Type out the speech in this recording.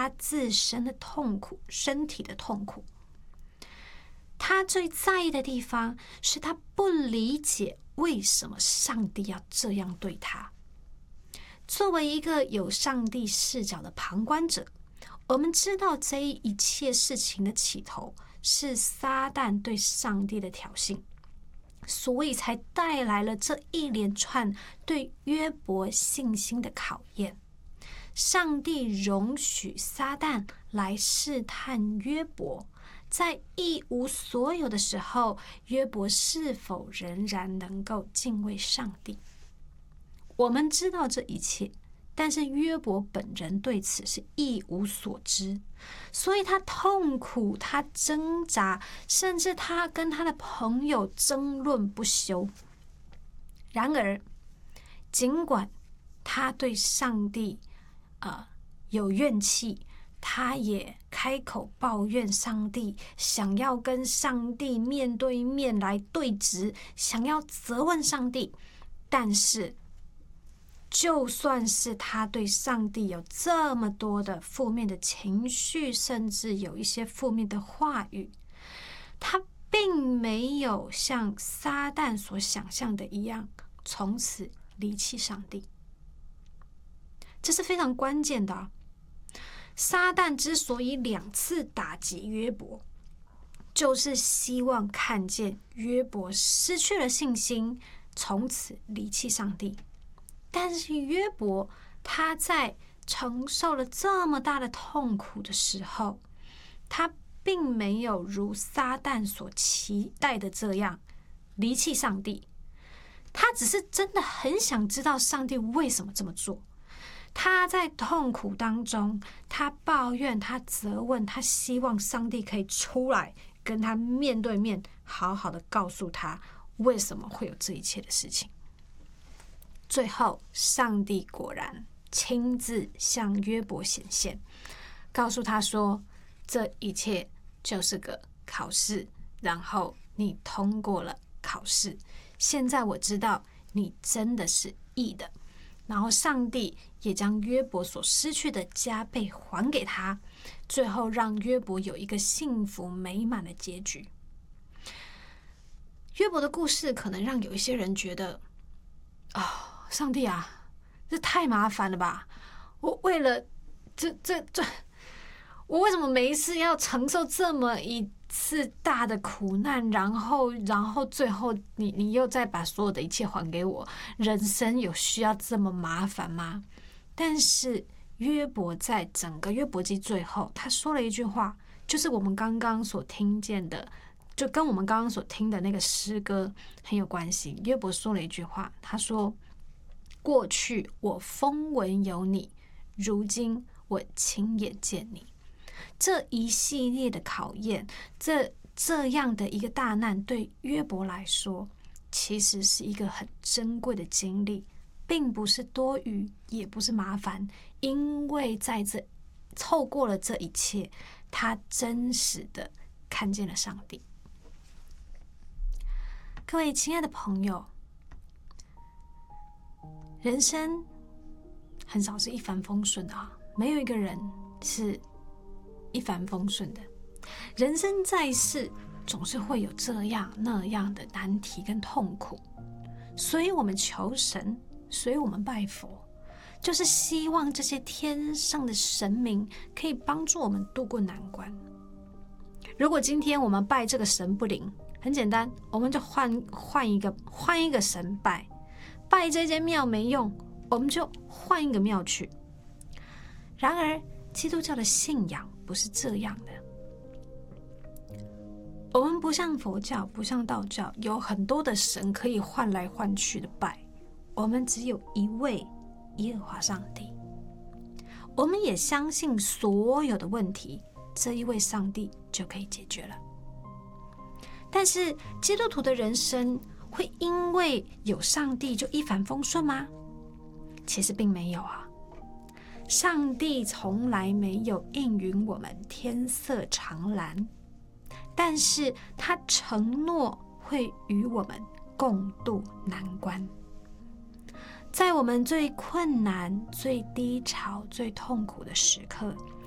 他自身的痛苦，身体的痛苦。他最在意的地方是他不理解为什么上帝要这样对他。作为一个有上帝视角的旁观者，我们知道这一切事情的起头是撒旦对上帝的挑衅，所以才带来了这一连串对约伯信心的考验。上帝容许撒旦来试探约伯，在一无所有的时候，约伯是否仍然能够敬畏上帝？我们知道这一切，但是约伯本人对此是一无所知，所以他痛苦，他挣扎，甚至他跟他的朋友争论不休。然而，尽管他对上帝有怨气，他也开口抱怨上帝，想要跟上帝面对面来对质，想要责问上帝。但是就算是他对上帝有这么多的负面的情绪，甚至有一些负面的话语，他并没有像撒旦所想象的一样，从此离弃上帝。这是非常关键的啊。撒旦之所以2次打击约伯，就是希望看见约伯失去了信心，从此离弃上帝。但是约伯他在承受了这么大的痛苦的时候，他并没有如撒旦所期待的这样离弃上帝，他只是真的很想知道上帝为什么这么做。他在痛苦当中，他抱怨，他责问，他希望上帝可以出来跟他面对面，好好的告诉他为什么会有这一切的事情。最后，上帝果然亲自向约伯显现，告诉他说，这一切就是个考试，然后你通过了考试，现在我知道你真的是义的。然后上帝也将约伯所失去的加倍还给他，最后让约伯有一个幸福美满的结局。约伯的故事可能让有一些人觉得，上帝啊，这太麻烦了吧，我为了我为什么每一次要承受这么一次大的苦难，然后最后你又再把所有的一切还给我，人生有需要这么麻烦吗？但是约伯在整个约伯记最后，他说了一句话，就是我们刚刚所听见的，就跟我们刚刚所听的那个诗歌很有关系。约伯说了一句话，他说，过去我风闻有你，如今我亲眼见你。这一系列的考验，这样的一个大难，对约伯来说，其实是一个很珍贵的经历，并不是多余，也不是麻烦，因为在透过了这一切，他真实的看见了上帝。各位亲爱的朋友，人生很少是一帆风顺的啊，没有一个人是一帆风顺的。人生在世，总是会有这样那样的难题跟痛苦，所以我们求神，所以我们拜佛，就是希望这些天上的神明可以帮助我们度过难关。如果今天我们拜这个神不灵，很简单，我们就换一个神拜。拜这间庙没用，我们就换一个庙去。然而，基督教的信仰不是这样的。我们不像佛教，不像道教，有很多的神可以换来换去的拜。我们只有一位耶和华上帝。我们也相信所有的问题，这一位上帝就可以解决了。但是基督徒的人生会因为有上帝就一帆风顺吗？其实并没有啊。上帝从来没有应允我们天色常蓝，但是他承诺会与我们共度难关。在我们最困难、最低潮、最痛苦的时刻，